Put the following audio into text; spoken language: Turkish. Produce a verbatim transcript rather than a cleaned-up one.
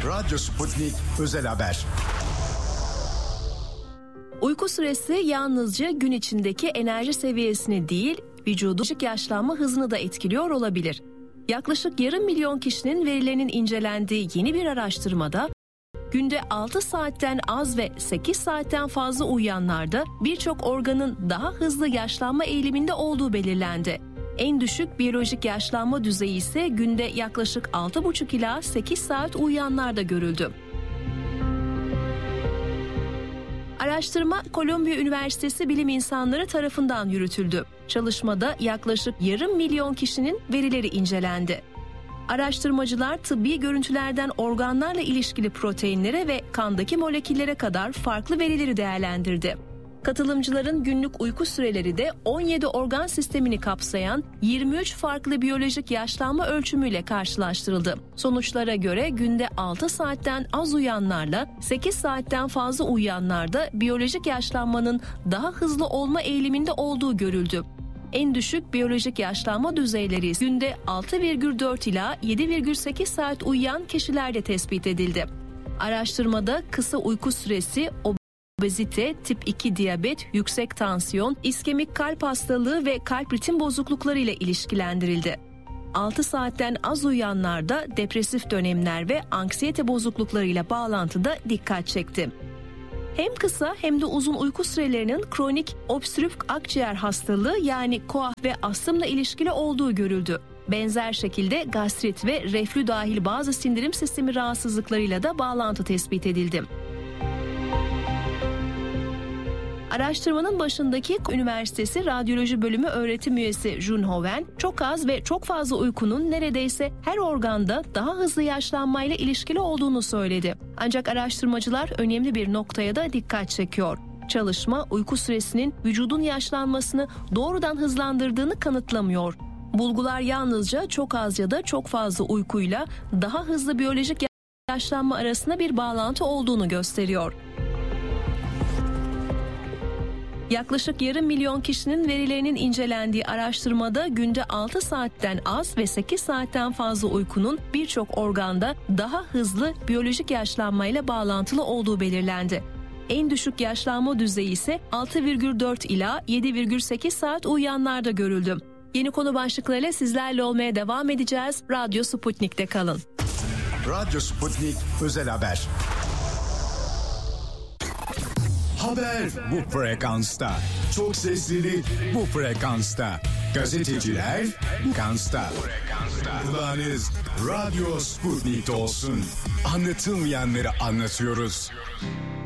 Radyo Sputnik Özel Haber. Uyku süresi yalnızca gün içindeki enerji seviyesini değil, vücudun yaşlanma hızını da etkiliyor olabilir. Yaklaşık yarım milyon kişinin verilerinin incelendiği yeni bir araştırmada, günde altı saatten az ve sekiz saatten fazla uyuyanlarda birçok organın daha hızlı yaşlanma eğiliminde olduğu belirlendi. En düşük biyolojik yaşlanma düzeyi ise günde yaklaşık altı buçuk ila sekiz saat uyuyanlarda görüldü. Araştırma Kolombiya Üniversitesi bilim insanları tarafından yürütüldü. Çalışmada yaklaşık yarım milyon kişinin verileri incelendi. Araştırmacılar tıbbi görüntülerden organlarla ilişkili proteinlere ve kandaki moleküllere kadar farklı verileri değerlendirdi. Katılımcıların günlük uyku süreleri de on yedi organ sistemini kapsayan yirmi üç farklı biyolojik yaşlanma ölçümüyle karşılaştırıldı. Sonuçlara göre günde altı saatten az uyuyanlarla sekiz saatten fazla uyuyanlarda biyolojik yaşlanmanın daha hızlı olma eğiliminde olduğu görüldü. En düşük biyolojik yaşlanma düzeyleri günde altı virgül dört ila yedi virgül sekiz saat uyuyan kişilerde tespit edildi. Araştırmada kısa uyku süresi, obezite, tip iki diyabet, yüksek tansiyon, iskemik kalp hastalığı ve kalp ritim bozuklukları ile ilişkilendirildi. altı saatten az uyuyanlarda depresif dönemler ve anksiyete bozukluklarıyla bağlantıda dikkat çekti. Hem kısa hem de uzun uyku sürelerinin kronik obstrüktif akciğer hastalığı yani koah ve astımla ilişkili olduğu görüldü. Benzer şekilde gastrit ve reflü dahil bazı sindirim sistemi rahatsızlıklarıyla da bağlantı tespit edildi. Araştırmanın başındaki Üniversitesi Radyoloji Bölümü öğretim üyesi Jun Hoven, çok az ve çok fazla uykunun neredeyse her organda daha hızlı yaşlanmayla ilişkili olduğunu söyledi. Ancak araştırmacılar önemli bir noktaya da dikkat çekiyor. Çalışma, uyku süresinin vücudun yaşlanmasını doğrudan hızlandırdığını kanıtlamıyor. Bulgular yalnızca çok az ya da çok fazla uykuyla daha hızlı biyolojik yaşlanma arasında bir bağlantı olduğunu gösteriyor. Yaklaşık yarım milyon kişinin verilerinin incelendiği araştırmada günde altı saatten az ve sekiz saatten fazla uykunun birçok organda daha hızlı biyolojik yaşlanmayla bağlantılı olduğu belirlendi. En düşük yaşlanma düzeyi ise altı virgül dört ila yedi virgül sekiz saat uyuyanlarda görüldü. Yeni konu başlıklarıyla sizlerle olmaya devam edeceğiz. Radyo Sputnik'te kalın. Radyo Sputnik Özel Haber. Haber bu frekansta. Çok seslilik bu frekansta. Gazeteciler bu frekansta. Kulağınız Radyo Sputnik'te olsun. Anlatılmayanları anlatıyoruz.